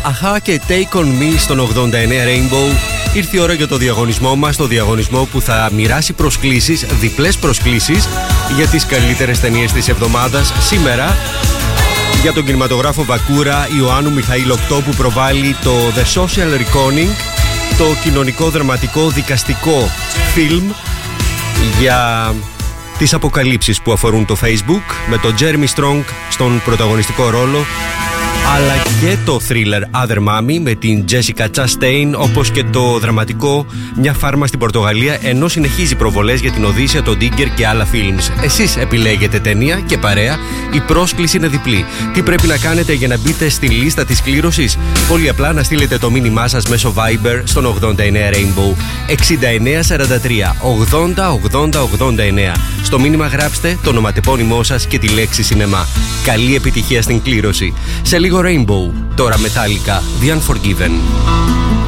Αχα και Take On Me στον 89 Rainbow. Ήρθε η ώρα για το διαγωνισμό μας, το διαγωνισμό που θα μοιράσει προσκλήσεις, διπλές προσκλήσεις για τις καλύτερες ταινίες της εβδομάδας. Σήμερα για τον κινηματογράφο Βακούρα Ιωάννου Μιχαήλ 8 που προβάλλει το The Social Reckoning, το κοινωνικό δραματικό δικαστικό φιλμ για τις αποκαλύψεις που αφορούν το Facebook, με τον Jeremy Strong στον πρωταγωνιστικό ρόλο, αλλά και το thriller Other Mommy με την Jessica Chastain, όπως και το δραματικό Μια φάρμα στην Πορτογαλία, ενώ συνεχίζει προβολές για την Οδύσσεια, τον Digger και άλλα films. Εσείς επιλέγετε ταινία και παρέα, η πρόσκληση είναι διπλή. Τι πρέπει να κάνετε για να μπείτε στη λίστα της κλήρωσης? Πολύ απλά να στείλετε το μήνυμά σας μέσω Viber στον 89 Rainbow 6943 80 80 89. Στο μήνυμα γράψτε το ονοματεπώνυμό σας και τη λέξη σινεμά. Καλή επιτυχία στην κλήρωση. Σε λίγο Rainbow, τώρα Metallica, The Unforgiven.